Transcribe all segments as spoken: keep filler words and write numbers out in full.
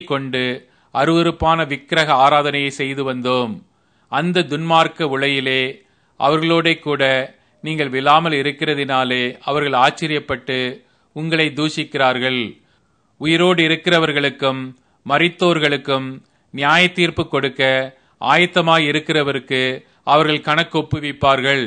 வேண்டிக் கொண்டு அருவருப்பான விக்கிரக ஆராதனையை செய்து வந்தோம். அந்த துன்மார்க்க உளையிலே அவர்களோட கூட நீங்கள் விழாமல் இருக்கிறதினாலே அவர்கள் ஆச்சரியப்பட்டு உங்களை தூஷிக்கிறார்கள். உயிரோடு இருக்கிறவர்களுக்கும் மரித்தோர்களுக்கும் நியாய தீர்ப்பு கொடுக்க ஆயத்தமாய் இருக்கிறவருக்கு அவர்கள் கணக்கு ஒப்புவிப்பார்கள்.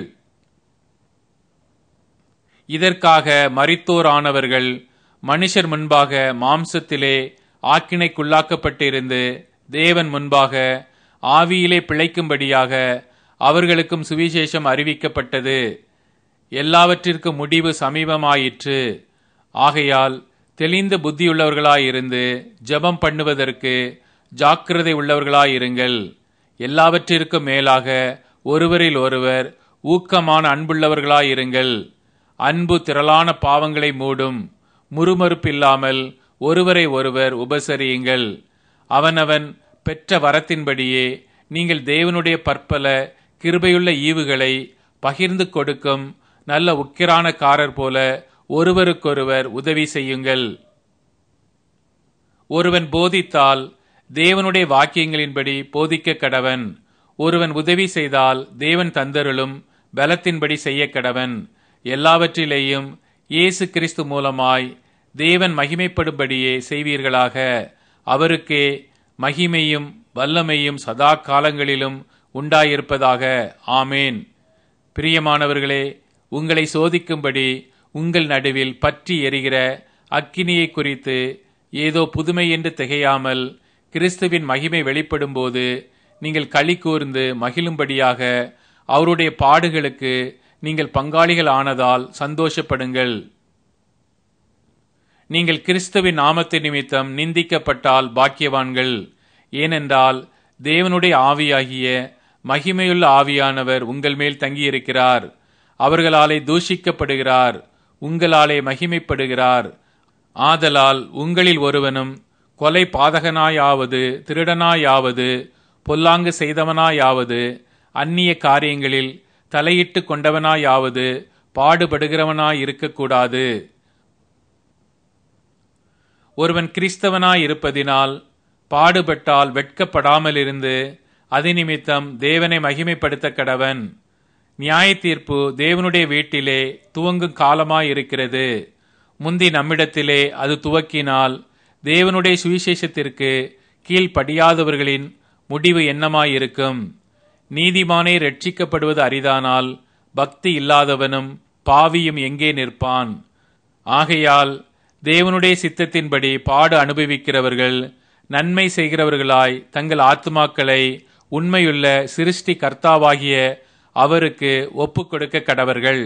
இதற்காக மரித்தோரானவர்கள் மனுஷர் முன்பாக மாம்சத்திலே ஆக்கினைக்குள்ளாக்கப்பட்டிருந்து தேவன் முன்பாக ஆவியிலே பிழைக்கும்படியாக அவர்களுக்கும் சுவிசேஷம் அறிவிக்கப்பட்டது. எல்லாவற்றிற்கும் முடிவு சமீபமாயிற்று. ஆகையால் தெளிந்த புத்தியுள்ளவர்களாயிருந்து ஜெபம் பண்ணுவதற்கு ஜாக்கிரதை உள்ளவர்களாயிருங்கள். எல்லாவற்றிற்கும் மேலாக ஒருவரில் ஒருவர் ஊக்கமான அன்புள்ளவர்களாயிருங்கள். அன்பு திரளான பாவங்களை மூடும். முறுமறுப்பில்லாமல் ஒருவரை ஒருவர் உபசரியுங்கள். அவனவன் பெற்ற வரத்தின்படியே நீங்கள் தேவனுடைய பற்பல கிருபையுள்ள ஈவுகளை பகிர்ந்து கொடுக்கும் நல்ல உக்கிரானக்காரர் போல ஒருவருக்கொருவர் உதவி செய்யுங்கள். ஒருவன் போதித்தால் தேவனுடைய வாக்கியங்களின்படி போதிக்க கடவன். ஒருவன் உதவி செய்தால் தேவன் தந்தருளும் பலத்தின்படி செய்ய கடவன். எல்லாவற்றிலேயும் இயேசு கிறிஸ்து மூலமாய் தேவன் மகிமைப்படும்படியே செய்வீர்களாக. அவருக்கே மகிமையும் வல்லமையும் சதா காலங்களிலும் உண்டாயிருப்பதாக. ஆமேன். பிரியமானவர்களே, உங்களை சோதிக்கும்படி உங்கள் நடுவில் பற்றி எரிகிற அக்கினியை குறித்து ஏதோ புதுமை என்று திகையாமல் கிறிஸ்துவின் மகிமை வெளிப்படும் போது நீங்கள் களி கூர்ந்து மகிழும்படியாக அவருடைய பாடுகளுக்கு நீங்கள் பங்காளிகள் ஆனதால் சந்தோஷப்படுங்கள். நீங்கள் கிறிஸ்துவின் நாமத்தின் நிமித்தம் நிந்திக்கப்பட்டால் பாக்கியவான்கள். ஏனென்றால் தேவனுடைய ஆவியாகிய மகிமையுள்ள ஆவியானவர் உங்கள் மேல் தங்கியிருக்கிறார். அவர்களாலே தூஷிக்கப்படுகிறார், உங்களாலே மகிமைப்படுகிறார். ஆதலால் உங்களில் ஒருவனும் கொலை பாதகனாயாவது, திருடனாயாவது, பொல்லாங்கு செய்தவனாயாவது, அந்நிய காரியங்களில் தலையிட்டு கொண்டவனாயாவது பாடுபடுகிறவனாயிருக்கக்கூடாது. ஒருவன் கிறிஸ்தவனாயிருப்பதினால் பாடுபட்டால் வெட்கப்படாமலிருந்து அது நிமித்தம் தேவனை மகிமைப்படுத்த கடவன். நியாய தீர்ப்பு தேவனுடைய வீட்டிலே துவங்கும் காலமாயிருக்கிறது. முந்தி நம்மிடத்திலே அது துவக்கினால் தேவனுடைய சுவிசேஷத்திற்கு கீழ்ப்படியாதவர்களின் முடிவு என்னமாயிருக்கும்? நீதிமானே ரட்சிக்கப்படுவது அரிதானால் பக்தி இல்லாதவனும் பாவியும் எங்கே நிற்பான்? ஆகையால் தேவனுடைய சித்தத்தின்படி பாடு அனுபவிக்கிறவர்கள் நன்மை செய்கிறவர்களாய் தங்கள் ஆத்துமாக்களை உண்மையுள்ள சிருஷ்டி கர்த்தாவாகிய அவருக்கு ஒப்புக் கொடுக்க கடவர்கள்.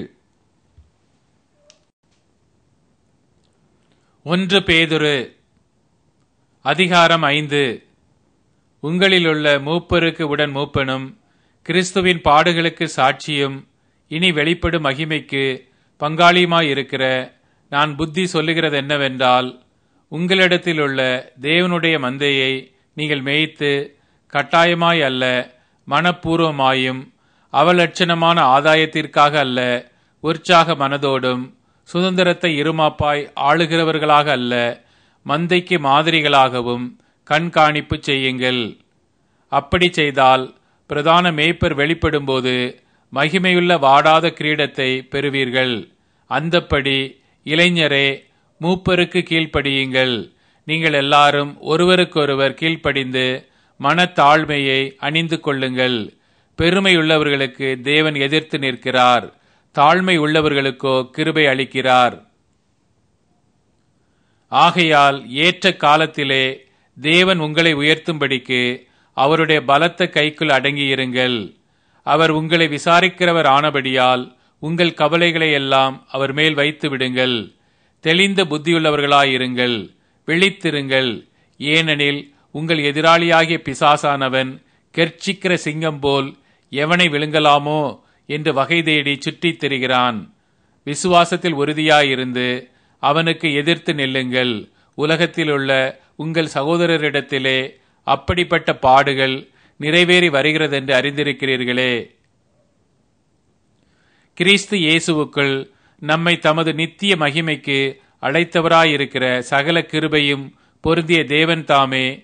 ஒன்று பேதுரு அதிகாரம் ஐந்து. உங்களிலுள்ள மூப்பருக்கு உடன் மூப்பனும் கிறிஸ்துவின் பாடுகளுக்கு சாட்சியும் இனி வெளிப்படும் மகிமைக்கு பங்காளியுமாயிருக்கிற நான் புத்தி சொல்லுகிறது என்னவென்றால், உங்களிடத்தில் உள்ள தேவனுடைய மந்தையை நீங்கள் மேய்த்து கட்டாயமாய் அல்ல, மனப்பூர்வமாயும் அவலட்சணமான ஆதாயத்திற்காக அல்ல, உற்சாக மனதோடும் சுதந்திரத்தை இருமாப்பாய் ஆளுகிறவர்களாக அல்ல, மந்தைக்கு மாதிரிகளாகவும் கண்காணிப்பு செய்யுங்கள். அப்படி செய்தால் பிரதான மேய்ப்பர் வெளிப்படும்போது மகிமையுள்ள வாடாத கிரீடத்தை பெறுவீர்கள். அந்தப்படி இளைஞரே, மூப்பருக்கு கீழ்ப்படியுங்கள். நீங்கள் எல்லாரும் ஒருவருக்கொருவர் கீழ்ப்படிந்து மனத்தாழ்மையை அணிந்து கொள்ளுங்கள். பெருமையுள்ளவர்களுக்கு தேவன் எதிர்த்து நிற்கிறார், தாழ்மை உள்ளவர்களுக்கோ கிருபை அளிக்கிறார். ஆகையால் ஏற்ற காலத்திலே தேவன் உங்களை உயர்த்தும்படிக்கு அவருடைய பலத்த கைக்குள் அடங்கியிருங்கள். அவர் உங்களை விசாரிக்கிறவர் ஆனபடியால் உங்கள் கவலைகளை எல்லாம் அவர் மேல் வைத்து விடுங்கள். தெளிந்த புத்தியுள்ளவர்களாயிருங்கள், விழித்திருங்கள். ஏனெனில் உங்கள் எதிராளியாகிய பிசாசானவன் கெர்ச்சிக்கிற சிங்கம் போல் எவனை விழுங்கலாமோ என்று வகை தேடி சுற்றித் திரிகிறான். விசுவாசத்தில் உறுதியாயிருந்து அவனுக்கு எதிர்த்து நில்லுங்கள். உலகத்தில் உள்ள உங்கள் சகோதரரிடத்திலே அப்படிப்பட்ட பாடுகள் நிறைவேறி வருகிறதென்று அறிந்திருக்கிறீர்களே. கிறிஸ்து இயேசுவுக்குள் நம்மை தமது நித்திய மகிமைக்கு அழைத்தவராயிருக்கிற சகல கிருபையும் பொருந்திய தேவன் தாமே